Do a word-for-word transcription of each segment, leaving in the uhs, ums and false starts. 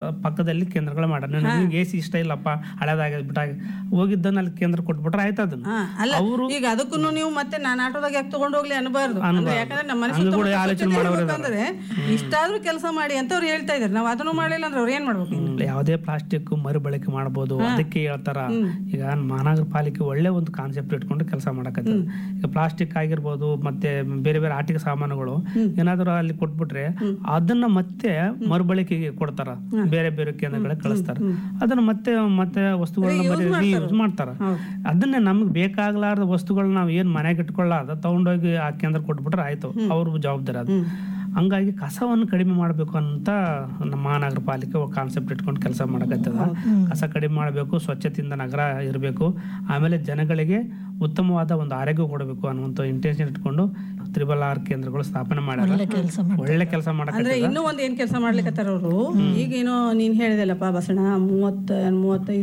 ಪಕ್ಕದಲ್ಲಿ ಕೇಂದ್ರಗಳು ಮಾಡೋಣ. ನನಗೆ ಎ ಸಿ ಇಷ್ಟ ಇಲ್ಲಪ್ಪ, ಹಳೇದಾಗ ಬಿಟ್ಟಾಗ ಹೋಗಿದ್ದನ್ನ ಅಲ್ಲಿ ಕೇಂದ್ರ ಕೊಟ್ಬಿಟ್ರೆ ಆಯ್ತು. ಅದನ್ನ ಅವರು ಈಗ ಅದಕ್ಕೂ ನೀವು ಮತ್ತೆ ನಾನು ಆಟೋದಾಗ ಯಾಕೆ ತಗೊಂಡು ಹೋಗ್ಲಿ ಅನ್ಬಾರ್ದು. ಯಾಕಂದ್ರೆ ನಮ್ಮ ಮನಸ್ಸು ಇಷ್ಟಾದ್ರೂ ಕೆಲಸ ಮಾಡಿ ಅಂತ ಅವ್ರು ಹೇಳ್ತಾ ಇದಾರೆ. ನಾವು ಅದನ್ನು ಮಾಡಿಲ್ಲ ಅಂದ್ರೆ ಅವ್ರು ಏನ್ ಮಾಡ್ಬೇಕು? ಯಾವುದೇ ಪ್ಲಾಸ್ಟಿಕ್ ಮರುಬಳಕೆ ಮಾಡಬಹುದು, ಅದಕ್ಕೆ ಹೇಳ್ತಾರ. ಈಗ ಮಹಾನಗರ ಪಾಲಿಕೆ ಒಳ್ಳೆ ಒಂದು ಕಾನ್ಸೆಪ್ಟ್ ಇಟ್ಕೊಂಡು ಕೆಲಸ ಮಾಡಕತ್ತ. ಈಗ ಪ್ಲಾಸ್ಟಿಕ್ ಆಗಿರ್ಬೋದು, ಮತ್ತೆ ಬೇರೆ ಬೇರೆ ಆಟಿಕೆ ಸಾಮಾನುಗಳು ಏನಾದ್ರು ಅಲ್ಲಿ ಕೊಟ್ಬಿಟ್ರೆ ಅದನ್ನ ಮತ್ತೆ ಮರುಬಳಕೆಗೆ ಕೊಡ್ತಾರ, ಬೇರೆ ಬೇರೆ ಕೇಂದ್ರಗಳಿಗೆ ಕಳಿಸ್ತಾರ. ಅದನ್ನ ಮತ್ತೆ ಮತ್ತೆ ವಸ್ತುಗಳನ್ನ ಯೂಸ್ ಮಾಡ್ತಾರ. ಅದನ್ನೇ ನಮ್ಗೆ ಬೇಕಾಗ್ಲಾರ್ದ ವಸ್ತುಗಳನ್ನ ನಾವ್ ಏನ್ ಮನೆಗೆ ಇಟ್ಕೊಳ್ಳಾದ ತಗೊಂಡೋಗಿ ಆ ಕೇಂದ್ರ ಕೊಟ್ಬಿಟ್ರೆ ಆಯ್ತು, ಅವ್ರ ಜವಾಬ್ದಾರಿ ಅದು. ಹಂಗಾಗಿ ಕಸವನ್ನು ಕಡಿಮೆ ಮಾಡಬೇಕು ಅಂತ ನಮ್ಮ ಮಹಾನಗರ ಪಾಲಿಕೆ ಕಾನ್ಸೆಪ್ಟ್ ಇಟ್ಕೊಂಡು ಕೆಲಸ ಮಾಡಕತ್ತದ. ಕಸ ಕಡಿಮೆ ಮಾಡಬೇಕು, ಸ್ವಚ್ಛತೆಯಿಂದ ನಗರ ಇರಬೇಕು, ಆಮೇಲೆ ಜನಗಳಿಗೆ ಉತ್ತಮವಾದ ಒಂದು ಆರೋಗ್ಯ ಕೊಡಬೇಕು ಅನ್ನುವಂಥ ಇಂಟೆನ್ಷನ್ ಇಟ್ಕೊಂಡು ತ್ರಿಬಲ್ ಆರ್ ಕೇಂದ್ರಗಳು ಸ್ಥಾಪನೆ ಮಾಡ್ಯಾರ. ಒಳ್ಳೆ ಕೆಲಸ ಮಾಡಕತ್ತದ. ಇನ್ನೂ ಒಂದ್ ಏನ್ ಕೆಲಸ ಮಾಡ್ಲಿಕ್ಕತ್ತಾರ ಅವರು. ಈಗೇನೋ ನೀನ್ ಹೇಳಿದೆಲ್ಲಪ್ಪ ಬಸಣ್ಣ, ಮೂವತ್ತ ಮೂವತ್ತೈದು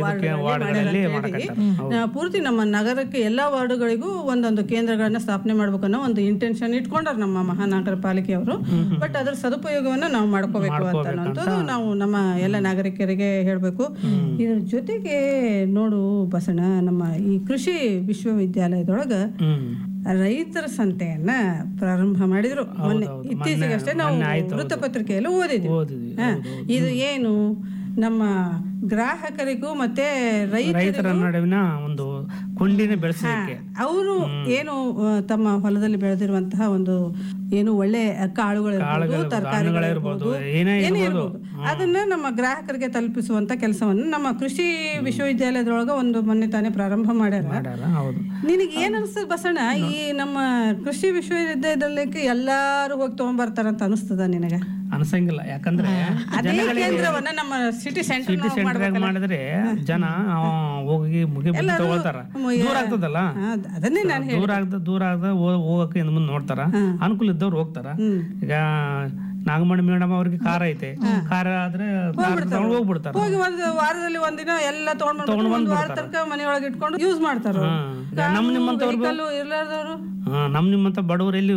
ಪೂರ್ತಿ ನಮ್ಮ ನಗರಕ್ಕೆ ಎಲ್ಲಾ ವಾರ್ಡ್ಗಳಿಗೂ ಒಂದೊಂದು ಕೇಂದ್ರಗಳನ್ನ ಸ್ಥಾಪನೆ ಮಾಡ್ಬೇಕು ಅನ್ನೋ ಒಂದು ಇಂಟೆನ್ಷನ್ ಇಟ್ಕೊಂಡಾರ ನಮ್ಮ ಮಹಾನಗರ ಪಾಲಿಕೆಯವರು. ಬಟ್ ಅದ್ರ ಸದುಪಯೋಗವನ್ನ ನಾವು ಮಾಡ್ಕೋಬೇಕು ಅಂತ ಅನ್ನೋದು ನಾವು ನಮ್ಮ ಎಲ್ಲ ನಾಗರಿಕರಿಗೆ ಹೇಳ್ಬೇಕು. ಇದ್ರ ಜೊತೆಗೆ ನೋಡು ಬಸಣ್ಣ, ನಮ್ಮ ಈ ಕೃಷಿ ವಿಶ್ವವಿದ್ಯಾಲಯದೊಳಗ ರೈತರ ಸಂತೆಯನ್ನ ಪ್ರಾರಂಭ ಮಾಡಿದ್ರು ಮೊನ್ನೆ, ಇತ್ತೀಚೆಗಷ್ಟೇ ನಾವು ವೃತ್ತಪತ್ರಿಕೆಯಲ್ಲಿ ಓದಿದ್ವಿ. ಇದು ಏನು ನಮ್ಮ ಗ್ರಾಹಕರಿಗೂ ಮತ್ತೆ ರೈತರ ನಡುವಿನ ಒಂದು ಕೊಂಡಿನ ಬೆಳೆಸಲಿಕ್ಕೆ ಅವರು ಏನು ತಮ್ಮ ಹೊಲದಲ್ಲಿ ಬೆಳೆದಿರುವಂತಹ ಒಂದು ಏನು ಒಳ್ಳೆ ಕಾಳುಗಳಿರ್ಬೋದು, ತರಕಾರಿಗಳಿರ್ಬೋದು, ಏನೇ ಇರ್ಬೋದು, ಅದನ್ನ ನಮ್ಮ ಗ್ರಾಹಕರಿಗೆ ತಲುಪಿಸುವಂತ ಕೆಲಸವನ್ನು ನಮ್ಮ ಕೃಷಿ ವಿಶ್ವವಿದ್ಯಾಲಯದೊಳಗ ಒಂದು ಮೊನ್ನೆ ತಾನೇ ಪ್ರಾರಂಭ ಮಾಡ್ಯಾರ. ನಿನಗೆ ಏನ್ ಅನಿಸ್ತದ ಬಸಣ್ಣ, ಈ ನಮ್ಮ ಕೃಷಿ ವಿಶ್ವವಿದ್ಯಾಲಯಕ್ಕೆ ಎಲ್ಲಾರು ಹೋಗಿ ತಗೊಂಡ್ಬರ್ತಾರಂತ ಅನಿಸ್ತದ ನಿನಗ? ಅನ್ಸಂಗಿಲ್ಲ. ಯಾಕಂದ್ರೆ ಕೇಂದ್ರವನ್ನ ನಮ್ಮ ಸಿಟಿ ಸೆಂಟರ್ ಮಾಡಿದ್ರೆ ಜನ ಹೋಗಿ ಮುಗಿ ತಗೊಳ್ತಾರ. ದೂರ ಆಗ್ತದಲ್ಲ, ಅದನ್ನೇ ನಾನು ದೂರ ಆಗ್ತದ ದೂರ ಆಗ್ದ ಹೋಗಕ್ಕೆ ಇನ್ನು ಮುಂದೆ ನೋಡ್ತಾರ. ಅನುಕೂಲ ಇದ್ದವ್ರು ಹೋಗ್ತಾರ. ಈಗ ನಾಗಮಣಿ ಮೇಡಮ್ ಅವ್ರಿಗೆ ಕಾರ್ ಐತೆ, ಕಾರ್ ಆದ್ರೆ ಹೋಗ್ಬಿಡ್ತಾರ. ಹೋಗಿ ಒಂದು ವಾರದಲ್ಲಿ ಒಂದಿನ ಎಲ್ಲ ತಗೊಂಡ್ ಒಂದ್ ವಾರ ತನಕ ಮನೆಯೊಳಗೆ ಇಟ್ಕೊಂಡು ಯೂಸ್ ಮಾಡ್ತಾರ. ನಮ್ ನಿಮ್ಮಂತವ್ರು ಇರ್ಲಾರ್ದವ್ರು, ನಮ್ ನಿಮ್ಮಂತ ಬಡವರು ಎಲ್ಲಿ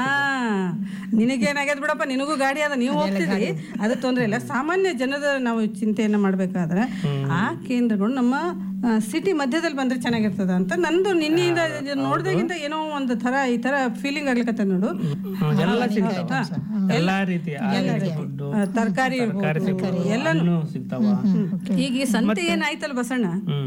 ನಿನಗೇನಾಗ್ಯದ ಬಿಡಪ್ಪ, ನಿನಗೂ ಗಾಡಿ ಅದ, ನೀವು ಹೋಗ್ತಿದ್ರಿ, ಅದು ತೊಂದ್ರೆ ಇಲ್ಲ. ಸಾಮಾನ್ಯ ಜನದ ನಾವು ಚಿಂತೆಯನ್ನ ಮಾಡ್ಬೇಕಾದ್ರೆ ಆ ಕೇಂದ್ರಗಳು ನಮ್ಮ ಸಿಟಿ ಮಧ್ಯದಲ್ಲಿ ಬಂದ್ರೆ ಚೆನ್ನಾಗಿರ್ತದ ಅಂತ ನಂದು ನಿನ್ನೆಯಿಂದ ನೋಡ್ದಾಗಿಂದ ಏನೋ ಒಂದು ತರ ಈ ತರ ಫೀಲಿಂಗ್ ಆಗ್ಲಿಕತ್ತ ನೋಡು. ಎಲ್ಲಾ ರೀತಿಯ ತರಕಾರಿ ಎಲ್ಲಾನು ಸಿಗ್ತಾವ. ಈಗ ಈ ಸಂತೆ ಏನಾಯ್ತಲ್ಲ ಬಸಣ್ಣ,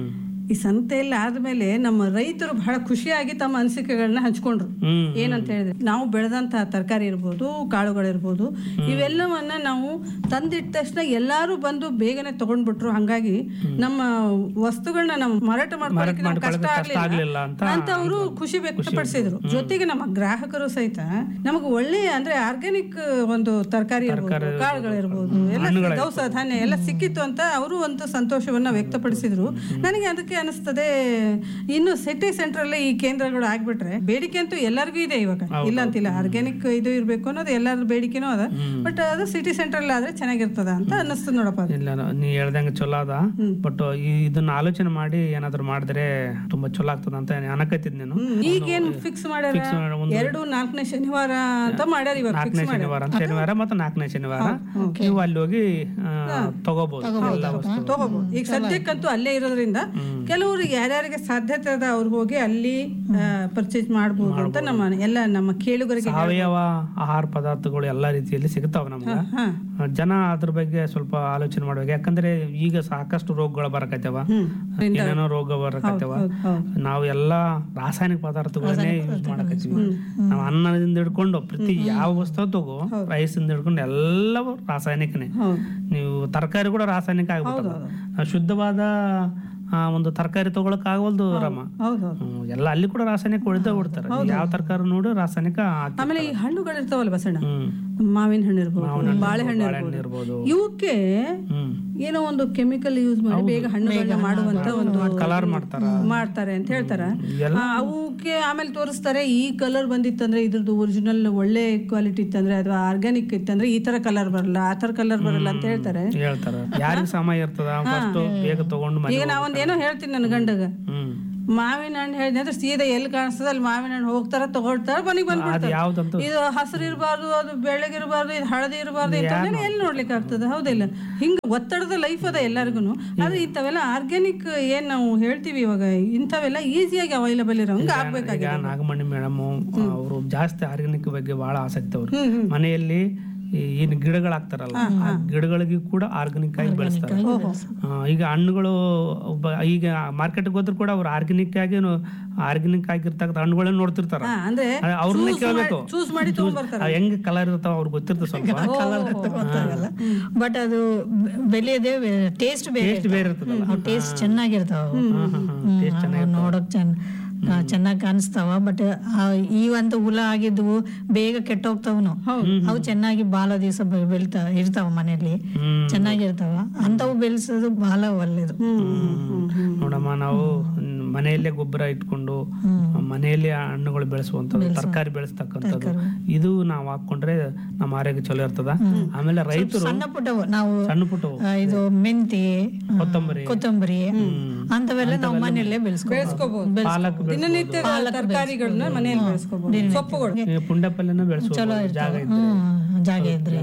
ಈ ಸಂತೆಯಲ್ಲಿ ಆದ್ಮೇಲೆ ನಮ್ಮ ರೈತರು ಬಹಳ ಖುಷಿಯಾಗಿ ತಮ್ಮ ಅನಿಸಿಕೆಗಳನ್ನ ಹಂಚ್ಕೊಂಡ್ರು. ಏನಂತ ಹೇಳಿದ್ರೆ, ನಾವು ಬೆಳೆದಂತಹ ತರಕಾರಿ ಇರ್ಬೋದು, ಕಾಳುಗಳಿರ್ಬೋದು, ಇವೆಲ್ಲವನ್ನ ನಾವು ತಂದಿಟ್ಟ ತಕ್ಷಣ ಎಲ್ಲಾರು ಬಂದು ಬೇಗನೆ ತಗೊಂಡ್ಬಿಟ್ರು. ಹಂಗಾಗಿ ನಮ್ಮ ವಸ್ತುಗಳನ್ನ ನಾವು ಮಾರಾಟ ಮಾಡ್ಕೊಳ್ಳೋಕೆ ಕಷ್ಟ ಆಗ್ಲಿಲ್ಲ ಅಂತ ಅವರು ಖುಷಿ ವ್ಯಕ್ತಪಡಿಸಿದ್ರು. ಜೊತೆಗೆ ನಮ್ಮ ಗ್ರಾಹಕರು ಸಹಿತ ನಮಗೆ ಒಳ್ಳೆಯ ಅಂದ್ರೆ ಆರ್ಗ್ಯಾನಿಕ್ ಒಂದು ತರಕಾರಿ ಇರ್ಬೋದು, ಕಾಳುಗಳಿರ್ಬೋದು, ಎಲ್ಲ ದವಸ ಧಾನ್ಯ ಎಲ್ಲ ಸಿಕ್ಕಿತ್ತು ಅಂತ ಅವರು ಒಂದು ಸಂತೋಷವನ್ನ ವ್ಯಕ್ತಪಡಿಸಿದ್ರು. ನನಗೆ ಅದಕ್ಕೆ ಅನಿಸ್ತದೆ, ಇನ್ನು ಸಿಟಿ ಸೆಂಟರ್ ಅಲ್ಲಿ ಈ ಕೇಂದ್ರಗಳು ಆಗ್ಬಿಟ್ರೆ ಬೇಡಿಕೆ ಅಂತೂ ಎಲ್ಲರಿಗೂ ಇದೆ ಇವಾಗ, ಇಲ್ಲ ಅಂತಿಲ್ಲ. ಆರ್ಗ್ಯಾನಿಕ್ ಇದು ಇರ್ಬೇಕು ಅನ್ನೋದು ಎಲ್ಲರ ಬೇಡಿಕೆನೂ ಅದ. ಬಟ್ ಅದು ಸಿಟಿ ಸೆಂಟರ್ ಅಲ್ಲಿ ಆದ್ರೆ ಚೆನ್ನಾಗಿರ್ತದ ಅಂತ ಅನ್ನಿಸ್ತದ ನೋಡಪ್ಪ. ಇಲ್ಲ, ನೀ ಹೇಳ್ದಂಗೆ ಚಲೋ ಅದ. ಬಟ್ ಇದನ್ನ ಆಲೋಚನೆ ಮಾಡಿ ಏನಾದ್ರು ಮಾಡಿದ್ರೆ ತುಂಬಾ ಚಲೋ ಆಗ್ತದ ಅಂತ ಅನಕತ್ತಿದ್ ನೀನು. ಈಗೇನ್ ಫಿಕ್ಸ್ ಮಾಡ್ಯಾರ, ಎರಡು ನಾಲ್ಕನೇ ಶನಿವಾರ ಅಂತ ಮಾಡ್ಯಾರ. ಇವಾಗ ನಾಲ್ಕನೇ ಶನಿವಾರ ಶನಿವಾರ ಮತ್ತೆ ನಾಲ್ಕನೇ ಶನಿವಾರ ನೀವು ಅಲ್ಲಿ ಹೋಗಿ ತಗೋಬಹುದು ತಗೋಬಹುದು. ಈಗ ಸದ್ಯಕ್ಕಂತೂ ಅಲ್ಲೇ ಇರೋದ್ರಿಂದ ಕೆಲವ್ರಿಗೆ ಯಾರ್ಯಾರಿಗೆ ಸಾಧ್ಯತೆ ಅದ ಅವ್ರು ಹೋಗಿ ಅಲ್ಲಿ ಪರ್ಚೇಸ್ ಮಾಡಬಹುದು ಅಂತ ನಮ್ಮ ಎಲ್ಲ ನಮ್ಮ ಕೇಳುಗರಿಗೆ. ಸಾವಯವ ಆಹಾರ ಪದಾರ್ಥಗಳು ಎಲ್ಲಾ ರೀತಿಯಲ್ಲಿ ಸಿಗ್ತಾವ ನಮ್ಗೆ. ಜನ ಅದ್ರ ಬಗ್ಗೆ ಸ್ವಲ್ಪ ಆಲೋಚನೆ ಮಾಡ್ಬೇಕು. ಯಾಕಂದ್ರೆ ಈಗ ಸಾಕಷ್ಟು ರೋಗಗಳು ಬರಕತ್ತವ, ಏನೇನೋ ರೋಗ ಬರಕತ್ತವ. ನಾವು ಎಲ್ಲಾ ರಾಸಾಯನಿಕ ಪದಾರ್ಥಗಳನ್ನೇ ಯೂಸ್ ಮಾಡಕತ್ತೀವಿ. ನಾವು ಅನ್ನದಿಂದ ಹಿಡ್ಕೊಂಡು ಪ್ರತಿ ಯಾವ ವಸ್ತು ತಗೋ, ರೈಸ್ ಇಂದ ಹಿಡ್ಕೊಂಡು ಎಲ್ಲವೂ ರಾಸಾಯನಿಕನೇ. ನೀವು ತರಕಾರಿ ಕೂಡ ರಾಸಾಯನಿಕ ಆಗ್ಬಿಟ್ಟದ. ಶುದ್ಧವಾದ ಒಂದು ತರಕಾರಿ ತಗೊಳಕ್ ಆಗವಲ್ದು ರಾಮ. ಎಲ್ಲ ಅಲ್ಲಿ ಕೂಡ ರಾಸಾಯನಿಕ ಹೊಡೆದ ಬಿಡ್ತಾರೆ. ಯಾವ ತರಕಾರಿ ನೋಡಿ ರಾಸಾಯನಿಕ. ಆಮೇಲೆ ಈ ಹಣ್ಣುಗಳು ಇರ್ತಾವಲ್ಲ ಬಸಣ್ಣ, ಮಾವಿನ ಹಣ್ಣು ಇರ್ಬೋದು, ಬಾಳೆಹಣ್ಣು ಇರ್ಬೋದು, ಇವಕ್ಕೆ ಏನೋ ಒಂದು ಕೆಮಿಕಲ್ ಯೂಸ್ ಮಾಡಿ ಬೇಗ ಹಣ್ಣುಗಳನ್ನ ಮಾಡುವಂತ ಒಂದು ಕಲರ್ ಮಾಡ್ತಾರ ಮಾಡ್ತಾರೆ ಅಂತ ಹೇಳ್ತಾರ. ಅವಕ್ಕೆ ಆಮೇಲೆ ತೋರಿಸ್ತಾರೆ, ಈ ಕಲರ್ ಬಂದಿತ್ತಂದ್ರೆ ಇದ್ರದ್ದು ಒರಿಜಿನಲ್ ಒಳ್ಳೆ ಕ್ವಾಲಿಟಿ ಇತ್ತಂದ್ರೆ ಅಥವಾ ಆರ್ಗ್ಯಾನಿಕ್ ಇತ್ತಂದ್ರೆ ಈ ತರ ಕಲರ್ ಬರಲ್ಲ, ಆ ತರ ಕಲರ್ ಬರಲ್ಲ ಅಂತ ಹೇಳ್ತಾರೆ. ಹೇಳ್ತಾರ ಯಾರಿಗೆ ಸಮಯ ಇರ್ತದ ಬೇಗ ತಗೊಂಡು. ಈಗ ನಾವೊಂದ್ ಏನೋ ಹೇಳ್ತೀನಿ ನನ್ನ ಗಂಡಗ, ಮಾವಿನ ಹಣ್ಣು ಹೇಳಿದೆ ಅಂದ್ರೆ ಸೀದಾ ಎಲ್ಲಿ ಕಾಣಿಸ್ತದೆ ಅಲ್ಲಿ ಮಾವಿನ ಹಣ್ಣು ಹೋಗ್ತಾರ ತಗೊಳ್ತಾರ ಮನೆಗೆ ಬಂದ್ಬಿಡ್ತಾರೆ. ಯಾವ್ದಂತೂ ಇದು ಹಸಿರು ಇರಬಾರ್ದು, ಅದು ಬೆಳ್ಳಗಿರಬಾರ್ದು, ಇದು ಹಳದಿ ಇರಬಾರ್ದು ಇಂಥವೆಲ್ಲ ಎಲ್ಲಿ ನೋಡ್ಲಿಕ್ಕೆ ಆಗ್ತದೆ? ಹೌದಿಲ್ಲ? ಹಿಂಗ ಒತ್ತಡದ ಲೈಫ್ ಅದ ಎಲ್ಲರಿಗೂ. ಆದ್ರೆ ಇಂಥವೆಲ್ಲ ಆರ್ಗ್ಯಾನಿಕ್ ಏನ್ ನಾವು ಹೇಳ್ತೀವಿ ಇವಾಗ, ಇಂಥವೆಲ್ಲ ಈಸಿಯಾಗಿ ಅವೈಲಬಲ್ ಇರೋ ಹಂಗ ಆಗ್ಬೇಕಾಗಿದೆ. ನಾಗಮಣಿ ಮೇಡಮ್ ಅವರು ಜಾಸ್ತಿ ಆರ್ಗ್ಯಾನಿಕ್ ಬಗ್ಗೆ ಬಹಳ ಆಸಕ್ತಿ ಅವರು. ಮನೆಯಲ್ಲಿ ಏನು ಗಿಡಗಳಾಗ್ತಾರಲ್ಲ ಆ ಗಿಡಗಳಿಗೆ ಕೂಡ ಆರ್ಗಾನಿಕ್ ಆಗಿ ಬೆಳೆಸ್ತಾರೆ. ಈಗ ಹಣ್ಣುಗಳು ಈಗ ಮಾರ್ಕೆಟ್ಗೆ ಹೋದ್ರು ಕೂಡ ಅವ್ರು ಆರ್ಗ್ಯಾನಿಕ್ ಆಗಿ ಆರ್ಗ್ಯಾನಿಕ್ ಆಗಿರ್ತಕ್ಕಂಥ ಹಣ್ಣುಗಳನ್ನ ನೋಡ್ತಿರ್ತಾರ. ಅವ್ರನ್ನೇ ಕೇಳ್ಬೇಕು ಹೆಂಗ್ ಕಲರ್ ಇರ್ತಾವ ಅವ್ರಿಗೆ ಗೊತ್ತಿರ್ತದೆ ಸ್ವಲ್ಪ, ಬಟ್ ಅದು ಬೆಲೆಯದೇ ಟೇಸ್ಟ್ ಟೇಸ್ಟ್ ಬೇರೆ ಇರ್ತದಲ್ಲ, ಟೇಸ್ಟ್ ಚೆನ್ನಾಗಿರ್ತಾವ, ನೋಡಕ್ ಚೆನ್ನ ಚೆನ್ನಾಗಿ ಕಾಣಿಸ್ತಾವ. ಬಟ್ ಈ ಒಂದು ಹುಳ ಆಗಿದ್ವು ಬೇಗ ಕೆಟ್ಟೋಗ್ತಾವನು, ಅವು ಚೆನ್ನಾಗಿ ಬಹಳ ದಿವಸ ಬೆಳಿತಾವ ಇರ್ತಾವ ಮನೆಯಲ್ಲಿ, ಚೆನ್ನಾಗಿರ್ತಾವ. ಅಂತವು ಬೆಳೆಸೋದು ಬಹಳ ಒಳ್ಳೇದು ನೋಡಮ್ಮ. ನಾವು ಮನೆಯಲ್ಲೇ ಗೊಬ್ಬರ ಇಟ್ಕೊಂಡು ಮನೆಯಲ್ಲಿ ಹಣ್ಣುಗಳು ಬೆಳೆಸುವಂಥದ್ದು, ತರಕಾರಿ ಬೆಳೆಸ್ತಕ್ಕಂಥದ್ದು, ಇದು ನಾವು ಹಾಕೊಂಡ್ರೆ ನಮ್ಮ ಆರೋಗ್ಯ ಚಲೋ ಇರ್ತದ. ಆಮೇಲೆ ರೈತರು ಸಣ್ಣ ಪುಟ್ಟವು ನಾವು ಸಣ್ಣ ಪುಟ್ಟವು ಇದು ಮೆಂತಿ, ಕೊತ್ತಂಬರಿ ಕೊತ್ತಂಬರಿ ಅಂತವೆಲ್ಲ ನಾವು ಮನೆಯಲ್ಲೇ ಬೆಳೆಸ್ಕೋಬಹುದು. ಪಾಲಕ್ ದಿನನಿತ್ಯ ತರಕಾರಿಗಳನ್ನ ಮನೆಯಲ್ಲಿ ಬೆಳೆಸ್ಕೋಬಹುದು. ಸೊಪ್ಪುಗಳು, ಪುಂಡಪಲ್ಯನ ಬೆಳೆಸಬಹುದು ಜಾಗ ಇದ್ರೆ. ಜಾಗ ಇದ್ರೆ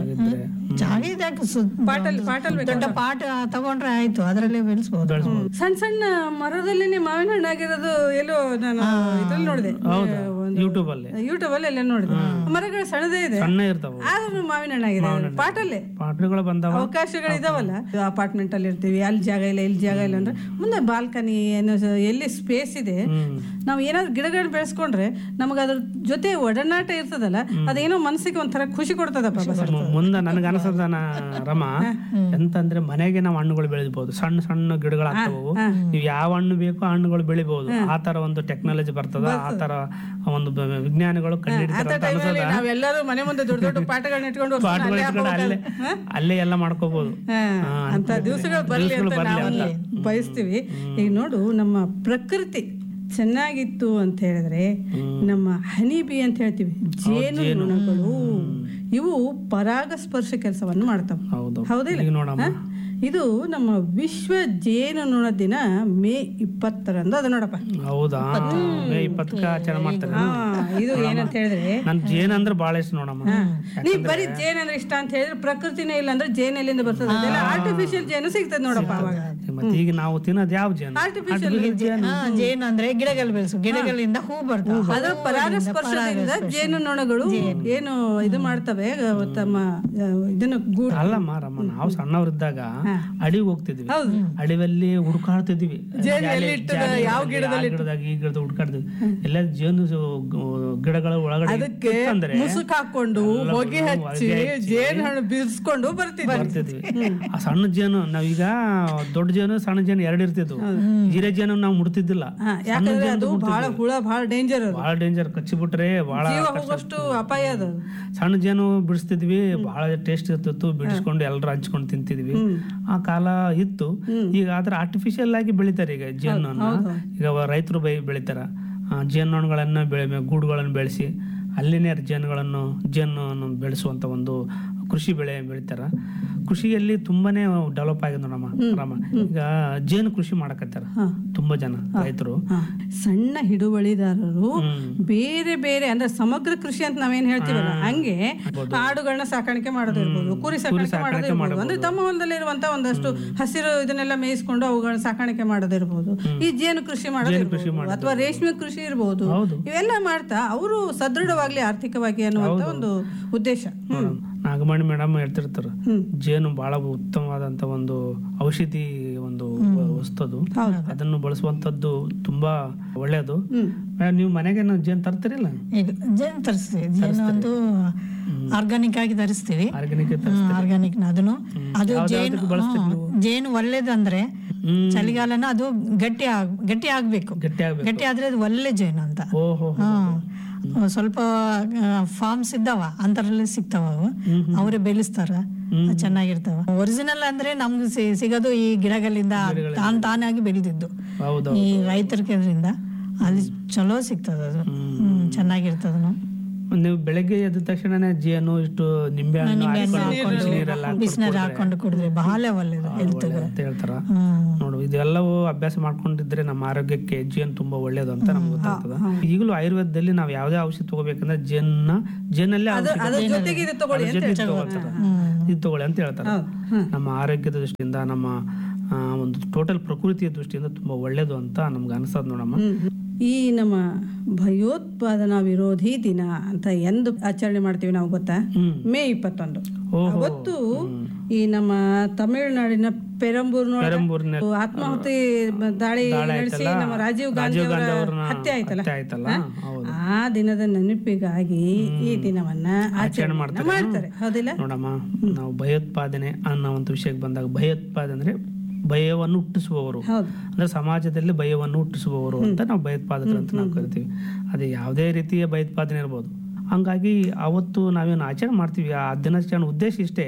ಜಾಗ ಇದ್ದಾಗ ಪಾಟಲ್ ಪಾಟಲ್ ದೊಡ್ಡ ಪಾಟ ತಗೊಂಡ್ರೆ ಆಯ್ತು, ಅದ್ರಲ್ಲೇ ಬೆಳೆಸಬಹುದು. ಸಣ್ಣ ಸಣ್ಣ ಮರದಲ್ಲಿನೇ ಮಾವಿನ ಹಣ್ಣಾಗಿರೋದು ಎಲ್ಲೋ ನಾನು ಇದ್ರಲ್ಲಿ ನೋಡಿದೆ, ಯೂಟ್ಯೂಬ್ ಅಲ್ಲಿ ಯೂಟ್ಯೂಬ್ ಅಲ್ಲಿ ಎಲ್ಲ ನೋಡಿದೆ. ಮರಗಳು ಸಣ್ಣದೇ ಇದೆ, ಸಣ್ಣ ಇರ್ತಾವ, ಆದ್ರೂ ಮಾವಿನ ಹಣ್ಣಾಗಿದೆ. ಪಾಟಲ್ಲೇ ಪಾಟ್ಗಳು ಬಂದಾವ, ಅವಕಾಶಗಳು ಇದಾವಲ್ಲ. ಅಪಾರ್ಟ್ಮೆಂಟ್ ಅಲ್ಲಿ ಇರ್ತೀವಿ, ಅಲ್ಲಿ ಜಾಗ ಇಲ್ಲ ಇಲ್ಲಿ ಜಾಗ ಇಲ್ಲ ಅಂದ್ರೆ ಮುಂದೆ ಬಾಲ್ಕನಿ ಏನೋ ಎಲ್ಲಿ ಸ್ಪೇಸ್ ಇದೆ, ನಾವು ಏನಾದ್ರು ಗಿಡಗಳನ್ನ ಬೆಳೆಸ್ಕೊಂಡ್ರೆ ನಮಗ ಅದ್ರ ಜೊತೆ ಒಡನಾಟ ಇರ್ತದಲ್ಲ, ಅದೇನೋ ಮನಸ್ಸಿಗೆ ಒಂಥರ ಖುಷಿ ಕೊಡ್ತದಪ್ಪ. ಮುಂದೆ ನನಗ ಅನಿಸದ ರಮ ಎಂತಂದ್ರೆ ಮನೆಗೆ ನಾವು ಹಣ್ಣುಗಳು ಬೆಳಿಬಹುದು, ಸಣ್ಣ ಸಣ್ಣ ಗಿಡಗಳಾಗ್ತವು, ನೀವು ಯಾವ ಹಣ್ಣು ಬೇಕೋ ಹಣ್ಣುಗಳು ಬೆಳಿಬಹುದು. ಆ ತರ ಒಂದು ಟೆಕ್ನಾಲಜಿ ಬರ್ತದ, ಆ ತರ ಒಂದು ವಿಜ್ಞಾನಿಗಳು ಕಂಡುಹಿಡಿತಾರೆ. ನಾವೆಲ್ಲರೂ ಮನೆ ಮುಂದೆ ದೊಡ್ಡ ದೊಡ್ಡ ಪಾಠಗಳನ್ನ ಇಟ್ಕೊಂಡು ಪಾಠಗಳು ಇಟ್ಕೊಂಡು ಅಲ್ಲೇ ಅಲ್ಲೇ ಎಲ್ಲ ಮಾಡ್ಕೋಬಹುದು. ಅಂತ ದಿವಸಗಳು ಬರ್ಲಿ ಅಂತ ನಾವು ಬಯಸ್ತೀವಿ. ಈಗ ನೋಡು, ನಮ್ಮ ಪ್ರಕೃತಿ ಚೆನ್ನಾಗಿತ್ತು ಅಂತ ಹೇಳಿದ್ರೆ ನಮ್ಮ ಹನಿ ಬಿ ಅಂತ ಹೇಳ್ತೀವಿ, ಜೇನು ನೊಣಗಳು, ಇವು ಪರಾಗಸ್ಪರ್ಶ ಕೆಲಸವನ್ನು ಮಾಡ್ತಾವ. ಹೌದಿಲ್ಲ? ಇದು ನಮ್ಮ ವಿಶ್ವ ಜೇನು ನೊಣ ದಿನ ಮೇ ಇಪ್ಪತ್ತರಂದು ಅದ ನೋಡಪ್ಪ. ಹೌದಾ? ಮೇ ಇಪ್ಪತ್ತಕ್ಕ ಆಚರಣೆ ಮಾಡ್ತಾರೆ. ಇದು ಏನಂತ ಹೇಳಿದ್ರೆ ನನ್ ಜೇನ್ ಅಂದ್ರೆ ಬಹಳ ಇಷ್ಟ ನೋಡಮ್ಮ. ನೀ ಬರೀ ಜೇನ್ ಅಂದ್ರೆ ಇಷ್ಟ ಅಂತ ಹೇಳಿದ್ರೆ ಪ್ರಕೃತಿನೇ ಇಲ್ಲ ಅಂದ್ರೆ ಜೇನ್ ಎಲ್ಲಿಂದ ಬರ್ತದೆ? ಅದೆಲ್ಲ ಆರ್ಟಿಫಿಷಿಯಲ್ ಜೇನು ಸಿಗ್ತದೆ ನೋಡಪ್ಪ. ಅವಾಗ ಮತ್ತೆ ಈಗ ನಾವು ತಿನ್ನೋದು ಯಾವ ಜೇನು? ಆರ್ಟಿಫಿಷಿಯಲ್ ಜೇನು ಅಂದ್ರೆ ಗಿಡಗಳು ಬೆಳೆಸು, ಗಿಡಗಳಿಂದ ಹೂ ಬರ್ತವೆ, ಅದರ ಪರಾಗಸ್ಪರ್ಶದಿಂದ ಜೇನು ನೊಣಗಳು ಏನು ಇದು ಮಾಡ್ತವೆ ತಮ್ಮ ಇದನ್ನ ಗೂಡು. ಅಲ್ಲಮ್ಮ ರಮ್ಮ, ನಾವು ಸಣ್ಣವರಿದ್ದಾಗ ಅಡಿಗೆ ಹೋಗ್ತಿದ್ವಿ, ಅಡಿವಲ್ಲಿ ಹುಡುಕಾಡ್ತಿದ್ವಿ, ಯಾವ ಗಿಡದಲ್ಲಿ ಈ ಗಿಡದ ಹುಡುಕಾಡ್ತಿದ್ವಿ. ಎಲ್ಲ ಜೇನು ಗಿಡಗಳ ಒಳಗಡೆ ಅದಕ್ಕೆ ಮುಸುಕ್ ಹಾಕೊಂಡು ಹೊಗೆ ಹಚ್ಚಿ ಜೇನು ಹಣ್ಣು ಬೀಸ್ಕೊಂಡು ಬರ್ತಿದ್ವಿ. ಆ ಸಣ್ಣ ಜೇನು ನಾವೀಗ ದೊಡ್ಡ ಜೇನು ಸಣ್ಣ ಜೇನು ಎರಡು ಇರ್ತಿದ್ವು. ಹಿರೇ ಜೇನು ನಾವು ಮುಡ್ತಿದ್ದಿಲ್ಲ, ಯಾಕಂದ್ರೆ ಅದು ಬಹಳ ಹುಳ ಬಹಳ ಡೇಂಜರ್, ಬಹಳ ಡೇಂಜರ್, ಕಚ್ಚಿಬಿಟ್ರೆ ಬಹಳ ಹೋಗೋಷ್ಟು ಅಪಾಯ ಅದು. ಸಣ್ಣ ಜೇನು ಬಿಡಿಸ್ತಿದ್ವಿ, ಬಹಳ ಟೇಸ್ಟ್ ಇರ್ತಿತ್ತು, ಬಿಡಿಸ್ಕೊಂಡು ಎಲ್ಲರೂ ಹಂಚ್ಕೊಂಡು ತಿಂತಿದ್ವಿ. ಆ ಕಾಲ ಇತ್ತು. ಈಗ ಆದ್ರೆ ಆರ್ಟಿಫಿಷಿಯಲ್ ಆಗಿ ಬೆಳಿತಾರೆ ಈಗ ಜೇನನ್ನು. ಈಗ ರೈತರು ಬೈ ಬೆಳಿತಾರ ಜೇನುಗಳನ್ನು ಬೆಳೆ ಗೂಡುಗಳನ್ನು ಬೆಳೆಸಿ ಅಲ್ಲಿನೇ ಜೇನುಗಳನ್ನು ಜೇನು ಬೆಳೆಸುವಂತ ಒಂದು ಕೃಷಿ ಬೆಳೆ ಬೆಳಿತಾರ. ಕೃಷಿಯಲ್ಲಿ ತುಂಬಾನೇ ಡೆವಲಪ್ ಆಗಿದೆ ನೋಡಮ್ಮ ರಾಮ. ಈಗ ಜೇನು ಕೃಷಿ ಮಾಡಕತ್ತಾರ ತುಂಬಾ ಜನ ರೈತರು. ಸಣ್ಣ ಹಿಡುವಳಿದಾರರು ಬೇರೆ ಬೇರೆ ಅಂದ್ರೆ ಸಮಗ್ರ ಕೃಷಿ ಅಂತ ನಾವೇನ್ ಹೇಳ್ತೀವಲ್ಲ, ಹಂಗೆ ಆಡುಗಳನ್ನ ಸಾಕಾಣಿಕೆ ಮಾಡೋದಿರ್ಬೋದು, ಕುರಿ ಸಾಕಾಣಿಕೆ ಮಾಡೋದಿರ್ಬೋದು, ಅಂದ್ರೆ ತಮ್ಮ ಹೊಲದಲ್ಲಿ ಇರುವಂತ ಒಂದಷ್ಟು ಹಸಿರು ಇದನ್ನೆಲ್ಲ ಮೇಯಿಸ್ಕೊಂಡು ಅವುಗಳನ್ನ ಸಾಕಾಣಿಕೆ ಮಾಡೋದಿರ್ಬೋದು, ಈ ಜೇನು ಕೃಷಿ ಮಾಡೋದಿರ್ಬೋದು, ಅಥವಾ ರೇಷ್ಮೆ ಕೃಷಿ ಇರ್ಬೋದು. ಇವೆಲ್ಲ ಮಾಡ್ತಾ ಅವರು ಸದೃಢವಾಗ್ಲಿ ಆರ್ಥಿಕವಾಗಿ ಅನ್ನುವಂತ ಒಂದು ಉದ್ದೇಶ. ನಾಗಮಣಿ ಮೇಡಮ್ ಹೇಳ್ತಿರ್ತಾರ, ಜೇನು ಬಹಳ ಉತ್ತಮವಾದಂತ ಒಂದು ಔಷಧಿ ಒಂದು ವಸ್ತು, ಅದನ್ನು ಬಳಸುವಂತದ್ದು ತುಂಬಾ ಒಳ್ಳೇದು. ನೀವು ಮನೆಗೆ ಜೇನು ತರ್ತೀರಿಲ್ಲ? ಜೇನು ತರಿಸ್ತೀವಿ, ಜೇನು ಒಂದು ಆರ್ಗಾನಿಕ್ ಆಗಿ ತರಿಸ್ತೀವಿ. ಆರ್ಗಾನಿಕ್ ಅದನ್ನು ಅದು ಜೇನು ಜೇನು ಒಳ್ಳೇದಂದ್ರೆ ಚಳಿಗಾಲನ ಅದು ಗಟ್ಟಿ ಆಗ್ ಗಟ್ಟಿ ಆಗ್ಬೇಕು, ಗಟ್ಟಿ ಆದ್ರೆ ಅದು ಒಳ್ಳೆ ಜೇನು ಅಂತ. ಸ್ವಲ್ಪ ಫಾರ್ಮ್ಸ್ ಇದ್ದಾವ, ಅಂತರಲ್ಲಿ ಸಿಗ್ತಾವ, ಅವು ಅವರೇ ಬೆಳೆಸ್ತಾರ, ಚೆನ್ನಾಗಿರ್ತಾವ. ಒರಿಜಿನಲ್ ಅಂದ್ರೆ ನಮ್ಗೆ ಸಿಗೋದು ಈ ಗಿಡಗಳಿಂದ ತಾನ್ ತಾನಾಗಿ ಬೆಳೆದಿದ್ದು ಈ ರೈತರಿಂದ, ಅಲ್ಲಿ ಚಲೋ ಸಿಗ್ತದ, ಅದು ಚೆನ್ನಾಗಿರ್ತದ. ನೀವು ಬೆಳಗ್ಗೆ ಎದ್ದ ತಕ್ಷಣನೇ ಜೇನು ಇಷ್ಟು ನಿಂಬೆ ಹಣ್ಣು ಹಾಕೊಂಡು ನೀರೆಲ್ಲ ಬಿಸಿನೀರು ಹಾಕೊಂಡು ಕುಡಿದ್ರೆ ಬಹಳ ಒಳ್ಳೇದು ಹೆಲ್ತ್ ಅಂತ ಹೇಳ್ತಾರ. ನೋಡು ಇದೆಲ್ಲವೂ ಅಭ್ಯಾಸ ಮಾಡ್ಕೊಂಡಿದ್ರೆ ನಮ್ಮ ಆರೋಗ್ಯಕ್ಕೆ ಜೇನು ತುಂಬಾ ಒಳ್ಳೇದು ಅಂತ ನಮ್ಗೆ ಗೊತ್ತಾಗ್ತದ. ಈಗಲೂ ಆಯುರ್ವೇದದಲ್ಲಿ ನಾವು ಯಾವ್ದೇ ಔಷಧಿ ತಗೋಬೇಕಂದ್ರೆ ಜೇನ್ನ ಜೇನಲ್ಲೇ ಇದು ತಗೊಳ್ಳಿ ಅಂತ ಹೇಳ್ತಾರೆ. ನಮ್ಮ ಆರೋಗ್ಯದ ದೃಷ್ಟಿಯಿಂದ ನಮ್ಮ ಒಂದು ಟೋಟಲ್ ಪ್ರಕೃತಿಯ ದೃಷ್ಟಿಯಿಂದ ತುಂಬಾ ಒಳ್ಳೇದು ಅಂತ ನಮ್ಗೆ ಅನ್ಸದ್ ನೋಡಮ್ಮ. ಈ ನಮ್ಮ ಭಯೋತ್ಪಾದನಾ ವಿರೋಧಿ ದಿನ ಅಂತ ಎಂದು ಆಚರಣೆ ಮಾಡ್ತೀವಿ ನಾವು ಗೊತ್ತಾ? ಮೇ ಇಪ್ಪತ್ತೊಂದು. ಅವತ್ತು ಈ ನಮ್ಮ ತಮಿಳುನಾಡಿನ ಪೆರಂಬೂರ್ನ ಆತ್ಮಾಹುತಿ ದಾಳಿ ನಡೆಸಿ ನಮ್ಮ ರಾಜೀವ್ ಗಾಂಧಿ ಅವರ ಹತ್ಯೆ ಆಯ್ತಲ್ಲ, ಆ ದಿನದ ನೆನಪಿಗಾಗಿ ಈ ದಿನವನ್ನ ಆಚರಣೆ ಮಾಡ್ತಾರೆ. ಹೌದಿಲ್ಲ ನೋಡಮ್ಮ, ನಾವು ಭಯೋತ್ಪಾದನೆ ಅನ್ನೋ ಒಂದು ವಿಷಯಕ್ಕೆ ಬಂದಾಗ, ಭಯೋತ್ಪಾದನೆ ಅಂದ್ರೆ ಭಯವನ್ನು ಹುಟ್ಟಿಸುವವರು ಅಂದ್ರೆ ಸಮಾಜದಲ್ಲಿ ಭಯವನ್ನು ಹುಟ್ಟಿಸುವವರು ಅಂತ ನಾವು ಭಯೋತ್ಪಾದಕರು ಅಂತ ನಾವು ಕರಿತೀವಿ. ಅದು ಯಾವುದೇ ರೀತಿಯ ಭಯೋತ್ಪಾದನೆ ಇರ್ಬೋದು. ಹಂಗಾಗಿ ಅವತ್ತು ನಾವೇನು ಆಚರಣೆ ಮಾಡ್ತೀವಿ, ಆ ದಿನಾಚರಣೆ ಉದ್ದೇಶ ಇಷ್ಟೇ,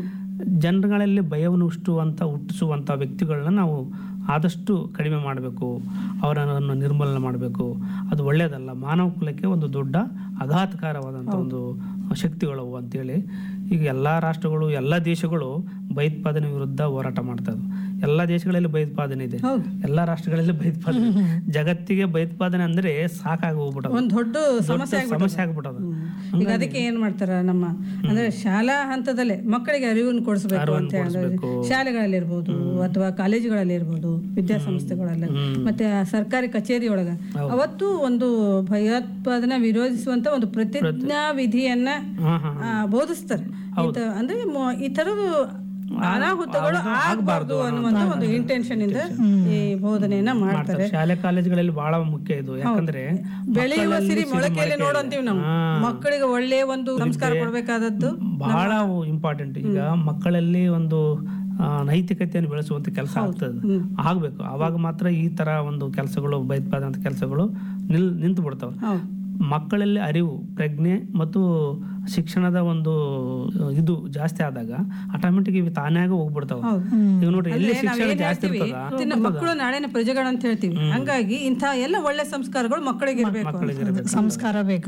ಜನಗಳಲ್ಲಿ ಭಯವನ್ನು ಹುಟ್ಟುವಂತ ಹುಟ್ಟಿಸುವಂತ ವ್ಯಕ್ತಿಗಳನ್ನ ನಾವು ಆದಷ್ಟು ಕಡಿಮೆ ಮಾಡಬೇಕು, ಅವರನ್ನು ನಿರ್ಮೂಲನೆ ಮಾಡಬೇಕು. ಅದು ಒಳ್ಳೆಯದಲ್ಲ, ಮಾನವ ಕುಲಕ್ಕೆ ಒಂದು ದೊಡ್ಡ ಆಘಾತಕಾರವಾದಂಥ ಒಂದು ಶಕ್ತಿಗಳು ಅಂತೇಳಿ ಈಗ ಎಲ್ಲ ರಾಷ್ಟ್ರಗಳು ಎಲ್ಲ ದೇಶಗಳು ಭಯೋತ್ಪಾದನೆ ವಿರುದ್ಧ ಹೋರಾಟ ಮಾಡ್ತಾ ಇದ್ವು. ಎಲ್ಲ ದೇಶಗಳಲ್ಲಿ ಭಯೋತ್ಪಾದನೆ ಇದೆ, ಎಲ್ಲ ರಾಷ್ಟ್ರಗಳಲ್ಲಿ ಭಯೋತ್ಪಾದನೆ. ಜಗತ್ತಿಗೆ ಭಯೋತ್ಪಾದನೆ ಅಂದ್ರೆ ಸಾಕಾಗಿ ಹೋಗ್ಬಿಟ್ಟದ, ಒಂದು ದೊಡ್ಡ ಸಮಸ್ಯೆ ಆಗ್ಬಿಟ್ಟದ. ಈಗ ಅದಕ್ಕೆ ಏನ್ ಮಾಡ್ತಾರ, ನಮ್ಮ ಅಂದ್ರೆ ಶಾಲಾ ಹಂತದಲ್ಲೇ ಮಕ್ಕಳಿಗೆ ಅರಿವನ್ನು ಕೊಡಿಸ್ಬೇಕು ಅಂತ ಹೇಳಿದ್ರೆ ಶಾಲೆಗಳಲ್ಲಿ ಇರ್ಬೋದು ಅಥವಾ ಕಾಲೇಜುಗಳಲ್ಲಿ ಇರ್ಬೋದು, ವಿದ್ಯಾಸಂಸ್ಥೆಗಳಲ್ಲಿ, ಮತ್ತೆ ಸರ್ಕಾರಿ ಕಚೇರಿ ಒಳಗ ಅವತ್ತು ಒಂದು ಭಯೋತ್ಪಾದನೆ ವಿರೋಧಿಸುವಂತ ಒಂದು ಪ್ರತಿಜ್ಞಾ ವಿಧಿಯನ್ನ ಬೋಧಿಸ್ತಾರೆ. ಅಂದ್ರೆ ಈ ತರದ್ದು ಅನಾಹುತಗಳು ಆಗಬಾರ್ದು ಅನ್ನುವಂತ ಒಂದು ಇಂಟೆನ್ಷನ್ ಇಂದ ಈ ಬೋಧನೆಯನ್ನ ಮಾಡ್ತಾರೆ. ಶಾಲೆ ಕಾಲೇಜುಗಳಲ್ಲಿ ಬಹಳ ಮುಖ್ಯ ಇದು. ಯಾಕಂದ್ರೆ ಬೆಳೆಯುವ ಸಿರಿ ಮೊಳಕೆಯಲ್ಲಿ ನೋಡಂತೀವಿ ನಾವು. ಮಕ್ಕಳಿಗೆ ಒಳ್ಳೆಯ ಒಂದು ಸಂಸ್ಕಾರ ಕೊಡ್ಬೇಕಾದದ್ದು ಬಹಳ ಇಂಪಾರ್ಟೆಂಟ್. ಈಗ ಮಕ್ಕಳಲ್ಲಿ ಒಂದು ನೈತಿಕತೆಯನ್ನು ಬೆಳೆಸುವಂತ ಕೆಲಸ ಆಗ್ತದೆ, ಆಗ್ಬೇಕು. ಅವಾಗ ಮಾತ್ರ ಈ ತರ ಒಂದು ಕೆಲಸಗಳು, ಭಯೋತ್ಪಾದನೆ ಕೆಲಸಗಳು ನಿಲ್ ನಿಂತು ಬಿಡ್ತಾವ. ಮಕ್ಕಳಲ್ಲಿ ಅರಿವು, ಪ್ರಜ್ಞೆ ಮತ್ತು ಶಿಕ್ಷಣದ ಒಂದು ಇದು ಜಾಸ್ತಿ ಆದಾಗ ಆಟೋಮೆಟಿಕ್ ಇವು ತಾನಾಗ ಹೋಗ್ಬಿಡ್ತಾವ. ಈಗ ನೋಡ್ರಿ, ಎಲ್ಲಿ ಶಿಕ್ಷಣ ಜಾಸ್ತಿ ಇರ್ತದ, ಮಕ್ಕಳು ನಾಳಿನ ಪ್ರಜೆಗಳು ಅಂತ ಹೇಳ್ತೀವಿ. ಹಂಗಾಗಿ ಇಂಥ ಎಲ್ಲ ಒಳ್ಳೆ ಸಂಸ್ಕಾರಗಳು ಮಕ್ಕಳಿಗೆ ಇರಬೇಕು, ಸಂಸ್ಕಾರ ಬೇಕು.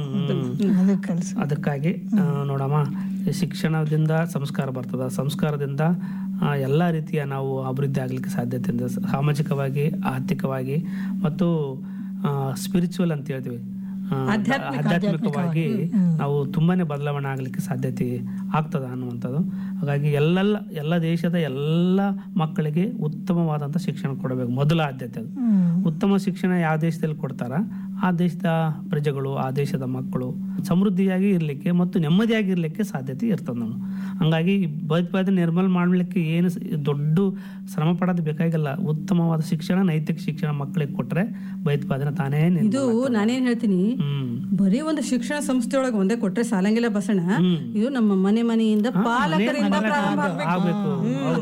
ಅದಕ್ಕಾಗಿ ನೋಡಮ್ಮ, ಶಿಕ್ಷಣದಿಂದ ಸಂಸ್ಕಾರ ಬರ್ತದ, ಸಂಸ್ಕಾರದಿಂದ ಎಲ್ಲ ರೀತಿಯ ನಾವು ಅಭಿವೃದ್ಧಿ ಆಗ್ಲಿಕ್ಕೆ ಸಾಧ್ಯತೆ ಇದೆ. ಸಾಮಾಜಿಕವಾಗಿ, ಆರ್ಥಿಕವಾಗಿ ಮತ್ತು ಸ್ಪಿರಿಚುವಲ್ ಅಂತ ಹೇಳ್ತೀವಿ, ಆಧ್ಯಾತ್ಮಿಕವಾಗಿ ನಾವು ತುಂಬಾನೇ ಬದಲಾವಣೆ ಆಗ್ಲಿಕ್ಕೆ ಸಾಧ್ಯತೆ ಆಗ್ತದ ಅನ್ನುವಂಥದ್ದು. ಹಾಗಾಗಿ ಎಲ್ಲೆಲ್ಲ ಎಲ್ಲ ದೇಶದ ಎಲ್ಲ ಮಕ್ಕಳಿಗೆ ಉತ್ತಮವಾದಂಥ ಶಿಕ್ಷಣ ಕೊಡಬೇಕು, ಮೊದಲ ಆದ್ಯತೆ ಅದು. ಉತ್ತಮ ಶಿಕ್ಷಣ ಯಾವ ದೇಶದಲ್ಲಿ ಕೊಡ್ತಾರ ಆ ದೇಶದ ಪ್ರಜೆಗಳು, ಆ ದೇಶದ ಮಕ್ಕಳು ಸಮೃದ್ಧಿಯಾಗಿ ಇರ್ಲಿಕ್ಕೆ ಮತ್ತು ನೆಮ್ಮದಿಯಾಗಿ ಇರ್ಲಿಕ್ಕೆ ಸಾಧ್ಯತೆ ಇರ್ತದೆ ನಾವು. ಹಂಗಾಗಿ ಭಯೋತ್ಪಾದನೆ ನಿರ್ಮೂಲನೆ ಮಾಡ್ಲಿಕ್ಕೆ ಏನು ದೊಡ್ಡ ಶ್ರಮ ಪಡೋದು ಬೇಕಾಗಿಲ್ಲ. ಉತ್ತಮವಾದ ಶಿಕ್ಷಣ, ನೈತಿಕ ಶಿಕ್ಷಣ ಮಕ್ಕಳಿಗೆ ಕೊಟ್ರೆ ಭಯೋತ್ಪಾದನೆ ತಾನೇ. ಇದು ನಾನೇನ್ ಹೇಳ್ತೀನಿ, ಬರೀ ಒಂದು ಶಿಕ್ಷಣ ಸಂಸ್ಥೆಯೊಳಗೆ ಒಂದೇ ಕೊಟ್ರೆ ಸಾಲಂಗಿಲ್ಲ ಬಸಣ್ಣ. ಇದು ನಮ್ಮ ಮನೆ ಮನೆಯಿಂದ ಪಾಲಕರಿಂದ ಆಗ್ಬೇಕು,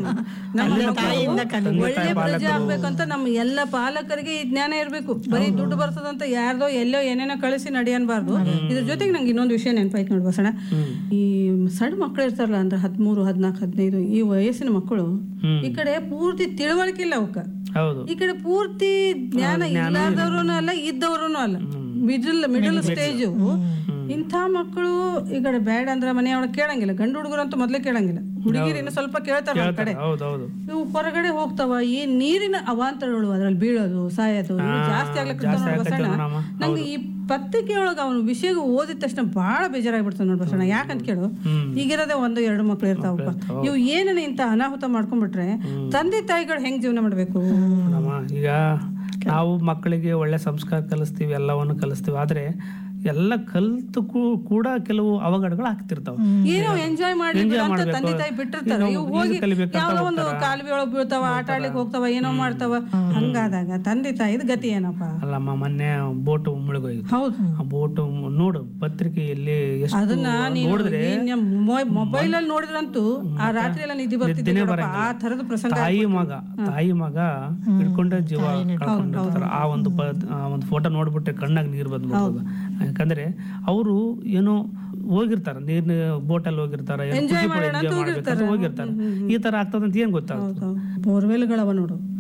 ಒಳ್ಳೆ ಪ್ರಜೆ ಆಗ್ಬೇಕಂತ ನಮ್ಮ ಎಲ್ಲ ಪಾಲಕರಿಗೆ ಈ ಜ್ಞಾನ ಇರ್ಬೇಕು. ಬರೀ ದುಡ್ಡು ಬರ್ತದಂತ ಯಾರ್ದೋ ಎಲ್ಲೋ ಏನೇನೋ ಕಳಿಸಿ ನಡಿಯನ್ಬಾರ್ದು. ಇದ್ರ ಜೊತೆಗೆ ನಂಗೆ ಇನ್ನೊಂದು ವಿಷಯ ನೆನಪಾಯ್ತು ನೋಡಿ ಬಸಣ್ಣ. ಈ ಸಣ್ಣ ಮಕ್ಕಳು ಇರ್ತಾರಲ್ಲ, ಅಂದ್ರೆ ಹದಿಮೂರು ಹದಿನಾಲ್ಕು ಹದಿನೈದು ಈ ವಯಸ್ಸಿನ ಮಕ್ಕಳು, ಈ ಕಡೆ ಪೂರ್ತಿ ತಿಳುವಳಿಕೆ ಇಲ್ಲ ಅವಕ್ಕ, ಈ ಕಡೆ ಪೂರ್ತಿ ಜ್ಞಾನ ಇಲ್ಲದವ್ರು ಅಲ್ಲ, ಇದ್ದವ್ರು ಅಲ್ಲ, ಮಿಡಲ್ ಮಿಡಲ್ ಸ್ಟೇಜು. ಇಂಥ ಮಕ್ಕಳು ಈ ಕಡೆ ಬೇಡ ಅಂದ್ರೆ ಮನೆಯೊಳಗೆ ಕೇಳಂಗಿಲ್ಲ. ಗಂಡು ಹುಡುಗರು ಅಂತೂ ಮೊದ್ಲೇ ಕೇಳಂಗಿಲ್ಲ, ಹುಡುಗಿರು ಇನ್ನು ಸ್ವಲ್ಪ ಕೇಳ್ತಾರ ನಮ್ಮ ಕಡೆ. ಇವು ಹೊರಗಡೆ ಹೋಗ್ತಾವ, ಈ ನೀರಿನ ಅವಾಂತರಗಳು ಅದ್ರಲ್ಲಿ ಬೀಳೋದು, ಸಾಯೋದು ಜಾಸ್ತಿ ಆಗ್ಲಿಕ್ಕೆ ಬಸಣ್ಣ. ನಂಗೆ ಈ ಪತ್ರಿಕೆ ಒಳಗ ಅವನು ವಿಷಯ ಓದಿದ ತಕ್ಷಣ ಬಹಳ ಬೇಜಾರಾಗ್ಬಿಡ್ತಾವ ನೋಡಿ ಬಸಣ್ಣ. ಯಾಕಂತ ಕೇಳು, ಈಗಿರೋದೇ ಒಂದು ಎರಡು ಮಕ್ಳು ಇರ್ತಾವಪ್ಪ, ಇವು ಏನನ್ನ ಇಂತ ಅನಾಹುತ ಮಾಡ್ಕೊಂಡ್ಬಿಟ್ರೆ ತಂದೆ ತಾಯಿಗಳು ಹೆಂಗ್ ಜೀವನ ಮಾಡ್ಬೇಕು? ಈಗ ನಾವು ಮಕ್ಕಳಿಗೆ ಒಳ್ಳೆ ಸಂಸ್ಕಾರ ಕಲಿಸ್ತೀವಿ, ಎಲ್ಲವನ್ನು ಕಲಿಸ್ತೀವಿ, ಆದ್ರೆ ಎಲ್ಲ ಕಲ್ತು ಕೂಡ ಕೆಲವು ಅವಘಡಗಳು ಆಗ್ತಿರ್ತಾವ. ಏನೋ ಎಂಜಾಯ್ ಮಾಡಿ ತಂದೆ ತಾಯಿ ಬಿಟ್ಟಿರ್ತಾರ, ಹೋಗಿ ಯಾವ್ದೋ ಒಂದು ಕಾಲುವೆ ಒಳಗ್ ಬೀಳ್ತಾವ, ಆಟ ಆಡ್ಲಿಕ್ಕೆ ಹೋಗ್ತಾವ, ಏನೋ ಮಾಡ್ತಾವ. ಹಂಗಾದಾಗ ತಂದೆ ತಾಯಿದ ಗತಿ ಏನಪ್ಪ? ಅಲ್ಲಮ್ಮ, ಮೊನ್ನೆ ಬೋಟ್ ಮುಳುಗೋಯ್ತು. ಹೌದು, ಆ ಬೋಟ್ ನೋಡು ಪತ್ರಿಕೆಯಲ್ಲಿ ಅದನ್ನ ನೋಡಿದ್ರೆ, ಮೊಬೈಲ್ ಅಲ್ಲಿ ನೋಡಿದ್ರಂತೂ ಆ ರಾತ್ರಿ ಎಲ್ಲ ನಿದ್ದೆ ಬರ್ತಿದ್ದೆ. ಆ ತರದ ಪ್ರಸಂಗ. ತಾಯಿ ಮಗ ತಾಯಿ ಮಗ ಹಿಡ್ಕೊಂಡ ಜೀವ ಕಳ್ಕೊಂಡಿರ್ತಾರ. ಆ ಒಂದು ಒಂದು ಫೋಟೋ ನೋಡ್ಬಿಟ್ಟೆ ಕಣ್ಣಾಗ ನೀರ್ ಬಂದ್ಬಿಡ್ತದ. ಯಾಕಂದ್ರೆ ಅವರು ಏನೋ ಹೋಗಿರ್ತಾರ, ನೀರ್ನ ಬೋಟಲ್ಲಿ ಹೋಗಿರ್ತಾರ, ಎಂಜಾಯ್ ಮಾಡ್ಬೇಕಂತ ಹೋಗಿರ್ತಾರ. ಈ ತರ ಆಗ್ತದಂತ ಏನ್ ಗೊತ್ತಾಗುತ್ತೆ? ಬೋರ್ವೆಲ್ಗಳವ ನೋಡು,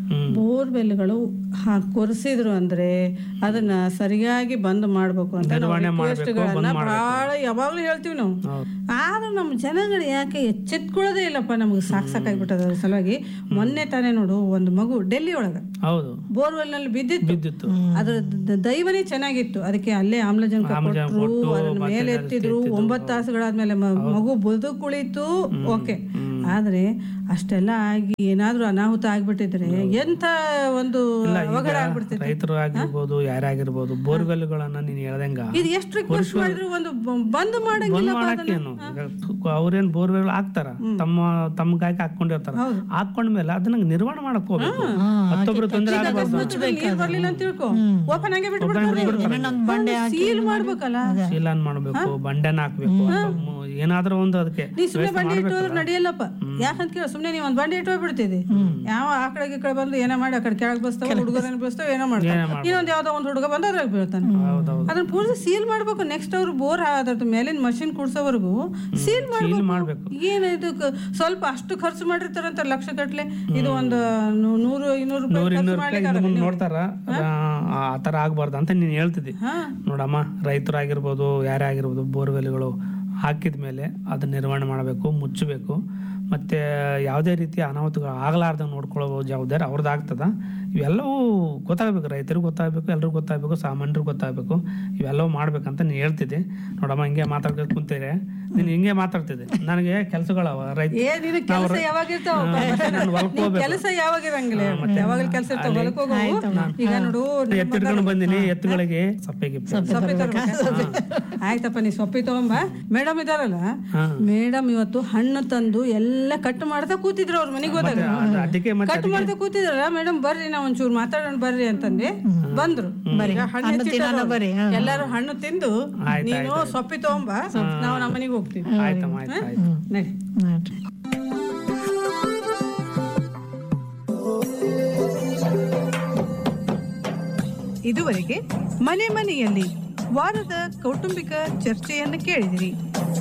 ಬೋರ್ವೆಲ್ಗಳು ಕೊರೆಸಿದ್ರು ಅಂದ್ರೆ ಅದನ್ನ ಸರಿಯಾಗಿ ಬಂದ್ ಮಾಡ್ಬೇಕು ಅಂತ ರಿಕ್ವೆಸ್ಟ್ಗಳನ್ನ ಬಹಳ ಯಾವಾಗ್ಲೂ ಹೇಳ್ತೀವಿ ನಾವು. ಆದ್ರೂ ನಮ್ಮ ಜನಗಳು ಯಾಕೆ ಎಚ್ಚೆತ್ಕೊಳ್ಳೋದೇ ಇಲ್ಲಪ್ಪ, ನಮ್ಗೆ ಸಾಕ್ ಸಾಕಾಗ್ಬಿಟ್ಟದ ಅದ್ರ ಸಲುವಾಗಿ. ಮೊನ್ನೆ ತಾನೇ ನೋಡು ಒಂದು ಮಗು ಡೆಲ್ಲಿ ಒಳಗ ಬೋರ್ವೆಲ್ ನಲ್ಲಿ ಬಿದ್ದಿತ್ತು. ಅದ್ರ ದೈವನೇ ಚೆನ್ನಾಗಿತ್ತು, ಅದಕ್ಕೆ ಅಲ್ಲೇ ಆಮ್ಲಜನಕ ಕೊಟ್ಟರು, ಅದನ್ನ ಮೇಲೆ ಎತ್ತಿದ್ರು. ಒಂಬತ್ತು ತಾಸುಗಳಾದ್ಮೇಲೆ ಮಗು ಬದುಕುಳಿತು, ಓಕೆ. ಆದ್ರೆ ಅಷ್ಟೆಲ್ಲ ಆಗಿ ಏನಾದ್ರೂ ಅನಾಹುತ ಆಗ್ಬಿಟ್ಟಿದ್ರೆ ಎಂತ ಒಂದು ಅವಘಡ ಆಗ್ಬಿಡ್ತಿತ್ತು. ರೈತರು ಆಗಿರ್ಬೋದು, ಯಾರಾಗಿರ್ಬೋದು, ಬೋರ್ವೆಲ್ಗಳನ್ನ ನೀನ್ ಹೇಳ್ದಂಗ ಇದು ಎಷ್ಟು ರಿಕ್ವೆಸ್ಟ್ ಮಾಡಿದ್ರು ಒಂದು ಬಂದ್ ಮಾಡಂಗಿಲ್ಲ. ಅವ್ರೇನ್ ಬೋರ್ವೆಲ್ ಹಾಕ್ತಾರ, ತಮ್ಮ ತಮ್ಮಗಾಗಿ ಹಾಕೊಂಡಿರ್ತಾರ. ಹಾಕೊಂಡ್ಮೇಲೆ ಅದನ್ನ ನಿರ್ವಹಣೆ ಮಾಡಕ್ ಹೋಗ್ಬೇಕು. ಮತ್ತೊಬ್ರು ತೊಂದರೆ ಬರ್ಲಿಲ್ಲ ಅಂತ ತಿಳ್ಕೊ, ಓಪನ್ ಆಗೇ ಬಿಟ್ಬಿಡ್ತಾರೆ. ಸೀಲ್ ಮಾಡ್ಬೇಕಲ್ಲ, ಸೀಲ್ ಆನ್ ಮಾಡ್ಬೇಕು, ಬಂಡೆನ ಹಾಕ್ಬೇಕು, ಏನಾದ್ರೂ ಒಂದು ಅದಕ್ಕೆ. ನೀ ಸುಮ್ನೆ ಬಂಡೆ ಇಟ್ಟೋದ್ರೆ ನಡೆಯಲ್ಲಪ್ಪ. ಯಾಕಂತ ಕೇಳ, ಸುಮ್ನೆ ನೀವ್ ಒಂದ್ ಬಂಡೆ ಇಟ್ಟು ಬಿಡ್ತಿದ್ದಿ, ಯಾವ ಆ ಕಡೆ ಈ ಕಡೆ ಬಂದು ಏನೋ ಮಾಡಿ ಆ ಕಡೆ ಕೆಳಗೆ ಬಸ್ತಾವ, ಹುಡುಗರ ಬಸ್ತಾವ, ಏನೋ ಮಾಡ್ತಾವ. ಇನ್ನೊಂದ್ ಯಾವ್ದೋ ಒಂದ್ ಹುಡುಗ ಬಂದು ಅದ್ರಾಗ ಬೀಳ್ತಾನೆ. ಅದನ್ನ ಪೂರ್ತಿ ಸೀಲ್ ಮಾಡ್ಬೇಕು. ನೆಕ್ಸ್ಟ್ ಅವ್ರು ಬೋರ್ ಅದ್ರ ಮೇಲಿನ ಮಷಿನ್ ಕುಡ್ಸೋವರೆಗೂ ಸೀಲ್ ಮಾಡ್ಬೇಕು. ಏನ್ ಇದಕ್ಕೆ ಸ್ವಲ್ಪ ಅಷ್ಟು ಖರ್ಚು ಮಾಡಿರ್ತಾರಂತ ಲಕ್ಷ ಗಟ್ಲೆ. ಇದು ಒಂದು ನೂರು ಇನ್ನೂರು ರೂಪಾಯಿ ನೋಡ್ತಾರ. ಆತರ ಆಗ್ಬಾರ್ದು ಅಂತ ನೀನ್ ಹೇಳ್ತಿದ್ದಿ ನೋಡಮ್ಮ. ರೈತರಾಗಿರ್ಬೋದು, ಯಾರೇ ಆಗಿರ್ಬೋದು, ಬೋರ್ವೆಲ್ಗಳು ಹಾಕಿದ ಮೇಲೆ ಅದನ್ನ ನಿರ್ವಹಣೆ ಮಾಡಬೇಕು, ಮುಚ್ಚಬೇಕು. ಮತ್ತು ಯಾವುದೇ ರೀತಿಯ ಅನಾಹುತಗಳು ಆಗಲಾರ್ದಂಗೆ ನೋಡ್ಕೊಳ್ಳೋ ಜವಾಬ್ದಾರಿ ಅವ್ರದ್ದು ಆಗ್ತದ. ಇವೆಲ್ಲವೂ ಗೊತ್ತಾಗಬೇಕು, ರೈತರಿಗೆ ಗೊತ್ತಾಗಬೇಕು, ಎಲ್ರಿಗೂ ಗೊತ್ತಾಗಬೇಕು, ಸಾಮಾನ್ಯರಿಗೆ ಗೊತ್ತಾಗಬೇಕು. ಇವೆಲ್ಲವೂ ಮಾಡ್ಬೇಕಂತ ನೀನು ಹೇಳ್ತಿದ್ದೆ ನೋಡಮ್ಮ. ಹಿಂಗೆ ಮಾತಾಡ್ಕೊಂಡು ಕುಂತೀರಿ, ನೀನು ಹಿಂಗೆ ಮಾತಾಡ್ತಿದ್ದೆ. ನನಗೆ ಕೆಲಸಗಳವ, ರೈತ ಕೆಲಸ ಯಾವಾಗಿರಂಗಿಲ್ಲ, ಈಗ ನೋಡು ಎತ್ತಿಡ್ಕೊಂಡು ಬಂದಿನಿ, ಎತ್ತುಗಳಿಗೆ ಸಪ್ಪೆಗೆ ಸೊಪ್ಪಿ ತರ್ಬೇಕು. ಆಯ್ತಪ್ಪ, ನೀ ಸೊಪ್ಪಿ ತಗೊಂಬ. ಮೇಡಮ್ ಇದಾರಲ್ಲ, ಮೇಡಮ್ ಇವತ್ತು ಹಣ್ಣು ತಂದು ಎಲ್ಲ ಕಟ್ ಮಾಡ್ತಾ ಕೂತಿದ್ರು. ಅವ್ರ ಮನೆಗೆ ಹೋದಾಗ ಕಟ್ ಮಾಡ್ತಾ ಕೂತಿದ್ರಲ್ಲ, ಮೇಡಮ್ ಬರ್ರಿ ನಾವ್ ಒಂಚೂರು ಮಾತಾಡೋಣ ಬರ್ರಿ ಅಂತಂದ್ರೆ ಬಂದ್ರು. ಎಲ್ಲಾರು ಹಣ್ಣು ತಿಂದು ನೀನು ಸೊಪ್ಪಿ ತಗೊಂಬ, ನಾವು ನಮ್ಮ ಮನೆಗೆ ಹೋಗ್ತೀವಿ. ನಡಿ. ಇದುವರೆಗೆ ಮನೆ ಮನೆಯಲ್ಲಿ ವಾರದ ಕೌಟುಂಬಿಕ ಚರ್ಚೆಯನ್ನು ಕೇಳಿದಿರಿ.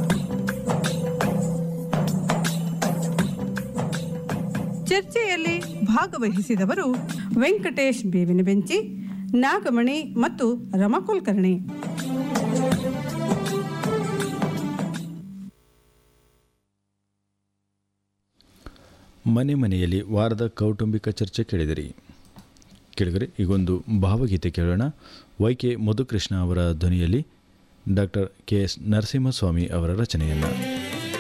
ಚರ್ಚೆಯಲ್ಲಿ ಭಾಗವಹಿಸಿದವರು ವೆಂಕಟೇಶ್ ಬೇವಿನ ಬೆಂಚಿ, ನಾಗಮಣಿ ಮತ್ತು ರಮಾ ಕುಲಕರ್ಣಿ. ಮನೆ ಮನೆಯಲ್ಲಿ ವಾರದ ಕೌಟುಂಬಿಕ ಚರ್ಚೆ ಕೇಳಿದಿರಿ. ಕೇಳಿದರೆ ಈಗೊಂದು ಭಾವಗೀತೆ ಕೇಳೋಣ. ವೈ ಕೆ ಮಧುಕೃಷ್ಣ ಅವರ ಧ್ವನಿಯಲ್ಲಿ ಡಾಕ್ಟರ್ ಕೆ ಎಸ್ ನರಸಿಂಹಸ್ವಾಮಿ ಅವರ ರಚನೆಯನ್ನು.